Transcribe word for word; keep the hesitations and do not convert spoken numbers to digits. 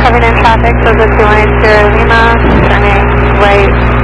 coming in traffic, so the two one eight zero Lima, turning right